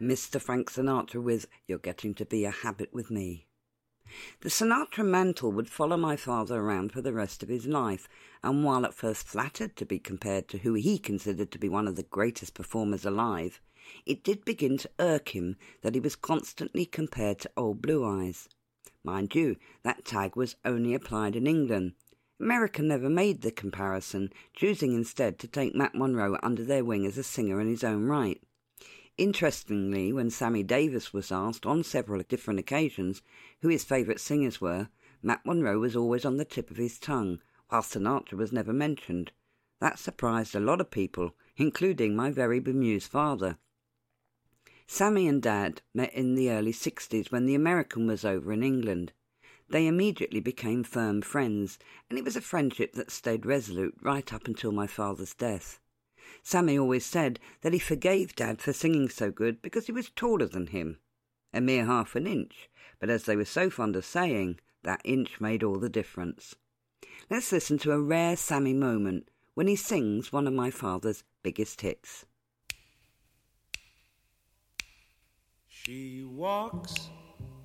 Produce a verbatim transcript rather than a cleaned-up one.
Mister Frank Sinatra with You're Getting to Be a Habit with Me. The Sinatra mantle would follow my father around for the rest of his life, and while at first flattered to be compared to who he considered to be one of the greatest performers alive, it did begin to irk him that he was constantly compared to Old Blue Eyes. Mind you, that tag was only applied in England. America never made the comparison, choosing instead to take Matt Monro under their wing as a singer in his own right. Interestingly, when Sammy Davis was asked on several different occasions who his favourite singers were, Matt Monro was always on the tip of his tongue, while Sinatra was never mentioned. That surprised a lot of people, including my very bemused father. Sammy and Dad met in the early sixties when the American was over in England. They immediately became firm friends, and it was a friendship that stayed resolute right up until my father's death. Sammy always said that he forgave Dad for singing so good because he was taller than him. A mere half an inch, but as they were so fond of saying, that inch made all the difference. Let's listen to a rare Sammy moment when he sings one of my father's biggest hits. She walks